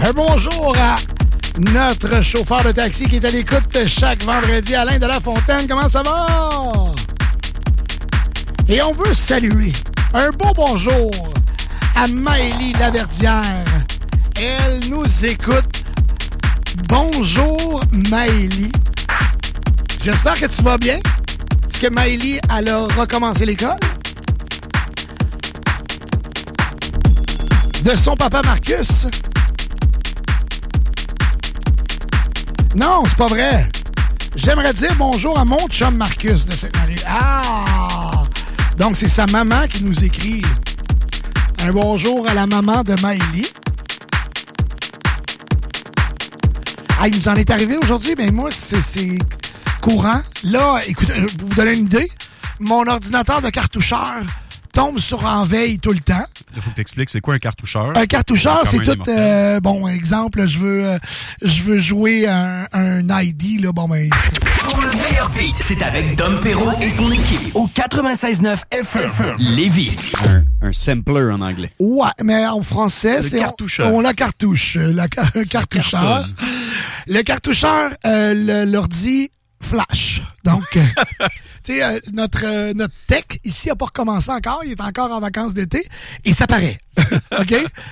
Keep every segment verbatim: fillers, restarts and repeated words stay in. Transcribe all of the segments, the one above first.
Un bonjour à notre chauffeur de taxi qui est à l'écoute chaque vendredi, Alain de la Fontaine. Comment ça va? Et on veut saluer un beau bonjour à Maëlie Laverdière. Elle nous écoute. Bonjour Maëlie. J'espère que tu vas bien. Est-ce que Maëlie, elle a recommencé l'école? De son papa Marcus? Non, c'est pas vrai. J'aimerais dire bonjour à mon chum Marcus de Sainte-Marie. Ah! Donc, c'est sa maman qui nous écrit un bonjour à la maman de Maëlie. Ah, il nous en est arrivé aujourd'hui, mais moi, c'est, c'est courant. Là, écoutez, pour vous donner une idée, mon ordinateur de cartoucheur tombe sur en veille tout le temps. Il faut que tu expliques, c'est quoi un cartoucheur? Un cartoucheur, c'est tout... Euh, bon, exemple, je veux euh, je veux jouer un, un I D, là, bon, ben... Pour le meilleur beat, c'est avec Dom Perrault et son équipe au quatre-vingt-seize neuf F M. Lévis. Un, un sampler en anglais. Ouais, mais en français, le c'est... cartoucheur. On, on la cartouche, la car- cartoucheur. Le cartoucheur, euh, le, l'ordi flash. Donc... Tu sais, euh, notre, euh, notre tech, ici, n'a pas recommencé encore. Il est encore en vacances d'été. Et ça paraît. OK?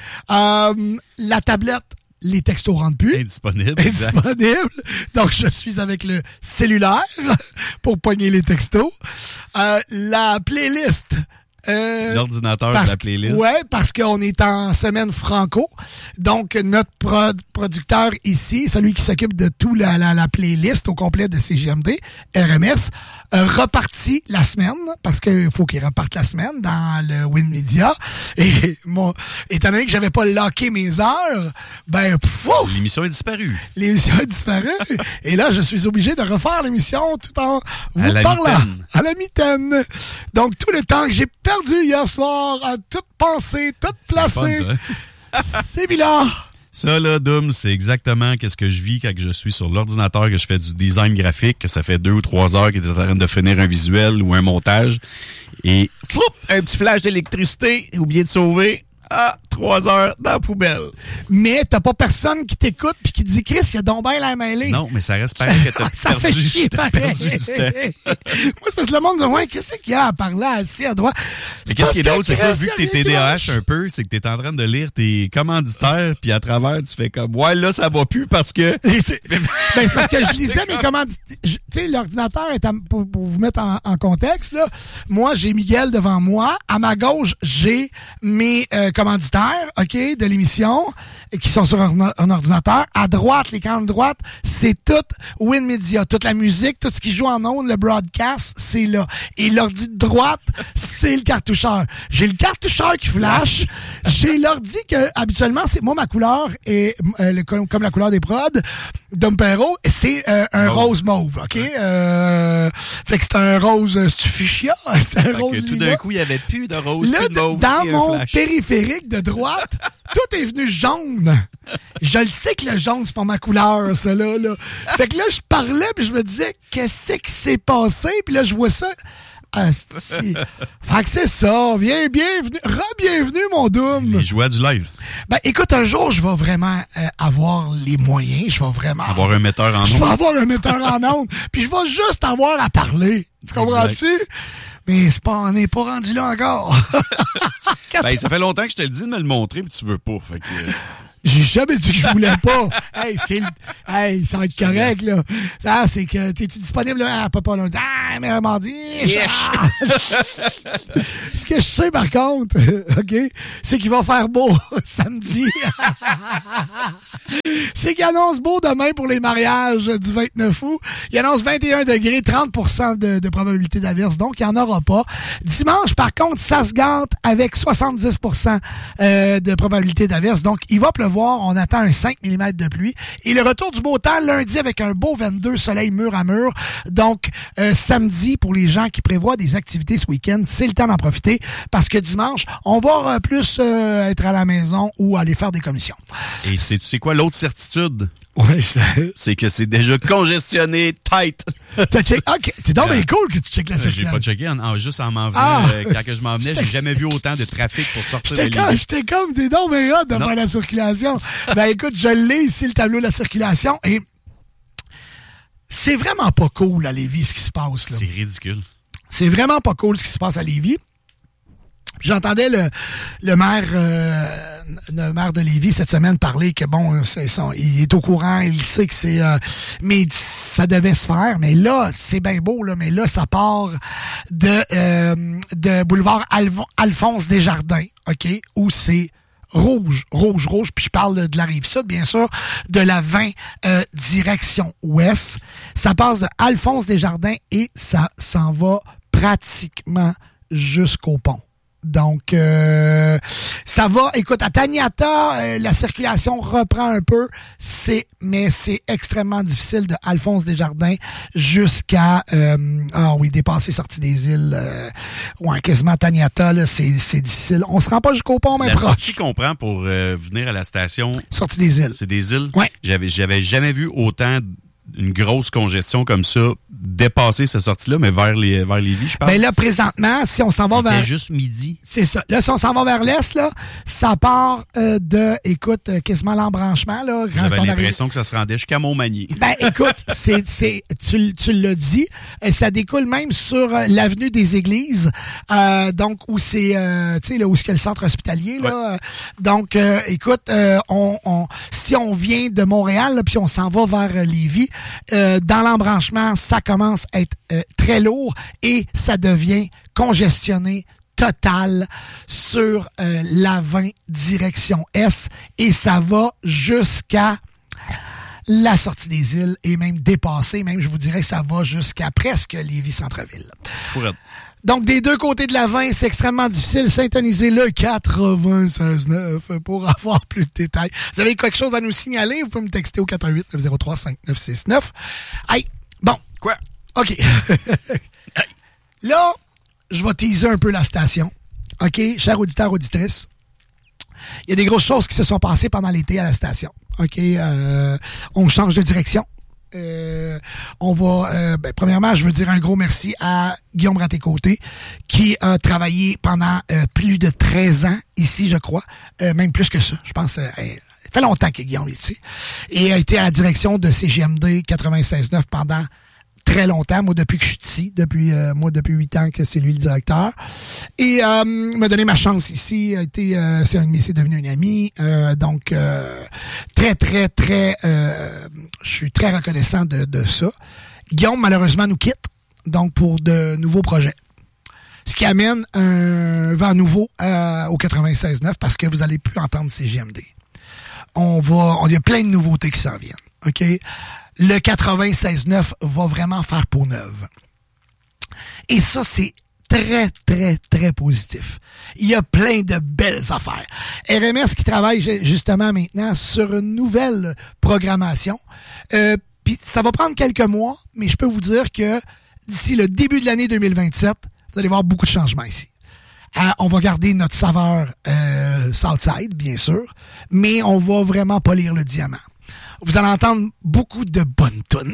Euh, la tablette, les textos rentrent plus. Indisponible. Indisponible. Donc, je suis avec le cellulaire pour pogner les textos. Euh, la playlist... Euh, L'ordinateur parce, de la playlist. Ouais, parce qu'on est en semaine franco. Donc, notre prod, producteur ici, celui qui s'occupe de tout la, la, la playlist au complet de C G M D, R M S, euh, reparti la semaine, parce qu'il faut qu'il reparte la semaine dans le WinMedia. Et moi, étant donné que j'avais pas locké mes heures, ben, pouf! L'émission est disparue. L'émission a disparu. Et là, je suis obligé de refaire l'émission tout en vous à la parlant. Mitaine. À la mitaine. Donc, tout le temps que j'ai perdu hier soir à tout penser, tout placer. C'est, c'est bilan. Ça, là, Doom, c'est exactement qu'est-ce que je vis quand je suis sur l'ordinateur, que je fais du design graphique, que ça fait deux ou trois heures qu'il est en train de finir un visuel ou un montage. Et, floup, un petit flash d'électricité, oublié de sauver. Ah, trois heures dans la poubelle. Mais t'as pas personne qui t'écoute puis qui te dit « Chris, il y a donc bien la mêlée. » Non, mais ça reste pareil que t'as ça perdu, fait chier, t'as pareil. perdu du temps. Moi, c'est parce que le monde dit « Ouais, qu'est-ce qu'il y a à parler assis à droite? » Mais qu'est-ce qui est drôle, c'est que vu que t'es T D A H un peu, c'est que t'es en train de lire tes commanditaires, puis à travers, tu fais comme « Ouais, là, ça va plus parce que... » c'est, ben, c'est parce que je lisais mes commanditaires. Tu sais, l'ordinateur, est à, pour, pour vous mettre en, en contexte, là, moi, j'ai Miguel devant moi. À ma gauche, j'ai mes euh, commanditaires, OK, de l'émission, qui sont sur un, un ordinateur. À droite, l'écran de droite, c'est tout WinMedia. Toute la musique, tout ce qui joue en ondes, le broadcast, c'est là. Et l'ordi de droite, c'est le cartoucheur. J'ai le cartoucheur qui flash. J'ai l'ordi que, habituellement, c'est moi, ma couleur est euh, le, comme, comme la couleur des prods, Dom Perrault, c'est euh, un oh. rose mauve, OK? Euh, fait que c'est un rose euh, c'est fuchsia, c'est un fait rose que tout d'un coup, il n'y avait plus de rose, là, plus de mauve, dans mon flash. Périphérique de droite, tout est venu jaune. Je le sais que le jaune, c'est pas ma couleur, ça, là, là. Fait que là, je parlais, puis je me disais, qu'est-ce qui s'est passé? Puis là, je vois ça. Asti. Fait que c'est ça. Bien, bienvenue. Re-bienvenue, mon Doom. Les joies du live. Ben, écoute, un jour, je vais vraiment euh, avoir les moyens. Je vais vraiment... Avoir un metteur en ondes. Je vais avoir un metteur en ondes. Puis je vais juste avoir à parler. Tu comprends-tu? Mais c'est pas, on n'est pas rendu là encore. Ben, ça fait longtemps que je te le dis de me le montrer, puis tu veux pas. Fait que... J'ai jamais dit que je voulais pas. Hey, c'est le... Hey, ça va être correct, là. Ah, c'est que, t'es-tu disponible, là? Ah, pas pas longtemps. Ah, mais mardi. Yes. Ah. Ce que je sais, par contre, OK, c'est qu'il va faire beau samedi. C'est qu'il annonce beau demain pour les mariages du vingt-neuf août. Il annonce vingt et un degrés, trente pour cent de, de probabilité d'averse, donc il n'y en aura pas. Dimanche, par contre, ça se gâte avec soixante-dix pour cent euh, de probabilité d'averse, donc il va pleuvoir. On attend un cinq millimètres de pluie. Et le retour du beau temps lundi avec un beau vingt-deux, soleil mur à mur. Donc, euh, samedi, pour les gens qui prévoient des activités ce week-end, c'est le temps d'en profiter parce que dimanche, on va euh, plus euh, être à la maison ou aller faire des commissions. Et c'est, tu sais quoi, l'autre certitude? Oui, c'est que c'est déjà congestionné, tight. T'as check... OK, c'est donc bien cool que tu checkes la circulation. J'ai pas checké, en, en, juste en m'en venant. Ah, euh, quand que je m'en venais, j'ai jamais vu autant de trafic pour sortir de l'île. J'étais comme, t'es donc bien hot de faire la circulation. circulation. Ben écoute, je l'ai ici, le tableau de la circulation, et c'est vraiment pas cool à Lévis, ce qui se passe, là. C'est ridicule. C'est vraiment pas cool, ce qui se passe à Lévis. J'entendais le, le maire euh, le maire de Lévis cette semaine parler que bon, c'est son, il est au courant, il sait que c'est euh, mais ça devait se faire. Mais là, c'est bien beau là, mais là, ça part de euh, de boulevard Alv- Alphonse Desjardins, ok, où c'est rouge, rouge, rouge. Puis je parle de la Rive-Sud, bien sûr, de la vingt euh, direction ouest. Ça passe de Alphonse Desjardins et ça s'en va pratiquement jusqu'au pont. Donc, euh, ça va. Écoute, à Taniata, euh, la circulation reprend un peu, c'est, mais c'est extrêmement difficile de Alphonse Desjardins jusqu'à, euh, ah oui, dépasser Sortie des Îles, euh, ouais, quasiment Taniata, là, c'est, c'est difficile. On se rend pas jusqu'au pont, mais la proche. La sortie qu'on prend pour euh, venir à la station... Sortie des Îles. C'est des îles? Ouais. J'avais, j'avais jamais vu autant une grosse congestion comme ça dépasser cette sortie-là, mais vers les vers Lévis, je parle. Ben là, présentement, si on s'en va vers... C'était juste midi. C'est ça. Là, si on s'en va vers l'est, là, ça part euh, de, écoute, euh, quasiment l'embranchement, là. J'avais l'impression arrive... que ça se rendait jusqu'à Montmagny. Ben, écoute, c'est, c'est, tu, tu l'as dit, ça découle même sur euh, l'avenue des Églises, euh, donc, où c'est, euh, tu sais, là, où c'est le centre hospitalier, là. Ouais. Donc, euh, écoute, euh, on, on, si on vient de Montréal, là, puis on s'en va vers euh, Lévis, euh, dans l'embranchement, ça commence à être euh, très lourd et ça devient congestionné total sur euh, la vingt direction S et ça va jusqu'à la sortie des îles et même dépasser, même je vous dirais que ça va jusqu'à presque Lévis-Centreville. Fourette. Donc, des deux côtés de la vingt, c'est extrêmement difficile. Synthonisez le quatre-vingt-seize neuf pour avoir plus de détails. Vous avez quelque chose à nous signaler? Vous pouvez me texter au quatre un huit neuf zéro trois cinq neuf six neuf. Hey, bon. Quoi? OK. Là, je vais teaser un peu la station. OK, chers auditeurs, auditrices. Il y a des grosses choses qui se sont passées pendant l'été à la station. OK, euh, on change de direction. Euh, on va, euh, ben, premièrement, je veux dire un gros merci à Guillaume Raté-Côté qui a travaillé pendant euh, plus de treize ans ici, je crois, euh, même plus que ça. Je pense, euh, ça fait longtemps que Guillaume est ici et a été à la direction de C G M D quatre-vingt-seize neuf pendant très longtemps, moi depuis que je suis ici, depuis euh, moi depuis huit ans que c'est lui le directeur. Et euh, m'a donné ma chance ici, a été euh, c'est un de mes, c'est devenu un ami. Euh, donc euh, très, très, très euh, je suis très reconnaissant de, de ça. Guillaume, malheureusement, nous quitte, donc pour de nouveaux projets. Ce qui amène un vent nouveau euh, au quatre-vingt-seize neuf parce que vous allez plus entendre C G M D. On va. On, il y a plein de nouveautés qui s'en viennent. OK? Le quatre-vingt-seize neuf va vraiment faire peau neuve. Et ça, c'est très, très, très positif. Il y a plein de belles affaires. R M S qui travaille justement maintenant sur une nouvelle programmation. Euh, puis ça va prendre quelques mois, mais je peux vous dire que d'ici le début de l'année deux mille vingt-sept, vous allez voir beaucoup de changements ici. Euh, on va garder notre saveur euh, Southside, bien sûr, mais on va vraiment polir le diamant. Vous allez entendre beaucoup de bonnes tunes.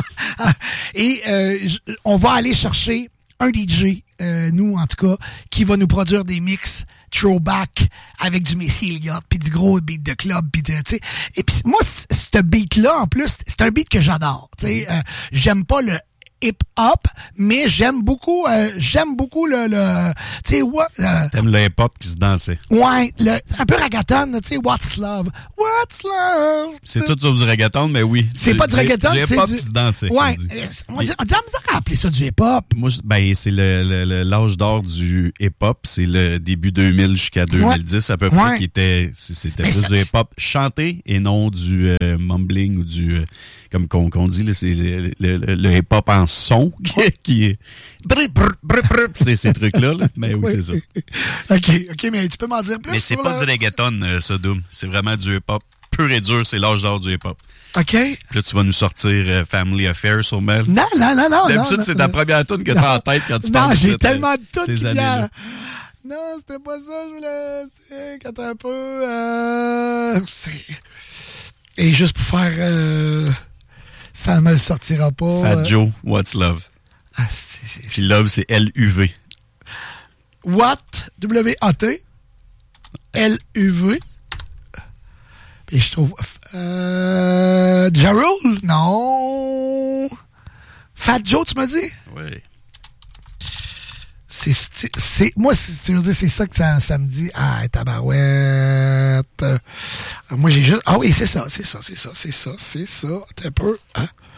Et euh, on va aller chercher un D J, euh, nous en tout cas, qui va nous produire des mix throwback avec du Missy Elliott, puis du gros beat de club, puis tu sais. Et puis moi, ce beat-là, en plus, c'est un beat que j'adore. Tu sais, euh, j'aime pas le hip-hop, mais j'aime beaucoup, euh, j'aime beaucoup le, le tu sais, what... Euh, T'aimes le hip-hop qui se dansait. Ouais, le, un peu reggaeton, tu sais, What's Love? What's Love? C'est tout sur du reggaeton, mais oui. C'est pas du reggaeton, c'est du hip-hop du... qui se dansait. Ouais, euh, on dit, on dit à appeler ça du hip-hop. Moi, ben, c'est le, le, le, l'âge d'or du hip-hop, c'est le début deux mille jusqu'à deux mille dix ouais. à peu près, ouais. qui était, c'était mais plus ça, du hip-hop chanté et non du euh, mumbling ou du... Euh, comme qu'on, qu'on dit, là, c'est le, le, le hip-hop en son qui, qui est... Brr, brr, brr, brr, c'est ces trucs-là, là. Mais oui, oui, c'est ça. OK, OK, mais tu peux m'en dire plus? Mais c'est pas la... du reggaeton, euh, ça, Doom. C'est vraiment du hip-hop pur et dur. C'est l'âge d'or du hip-hop. OK. Puis là, tu vas nous sortir euh, Family Affair sur Mel. Non, non, non, non. D'habitude, non, c'est ta première tune que t'as en tête quand tu non, parles de j'ai cette, tellement de tunes ces années-là. Non, c'était pas ça, je voulais... C'est quand un peu... Euh... C'est... Et juste pour faire... Euh... Ça me le sortira pas. Fat euh... Joe, What's Love? Ah, c'est, c'est, Puis Love, c'est L U V. What? W A T? L U V? Et je trouve... Euh... Ja Rule? Non. Fat Joe, tu m'as dit? Oui. C'est, c'est, c'est, moi, c'est, tu veux dire, c'est ça que ça, ça me dit. Ah, tabarouette. Euh, moi, j'ai juste... Ah oui, c'est ça, c'est ça, c'est ça, c'est ça, c'est ça. Attends un peu. Hein?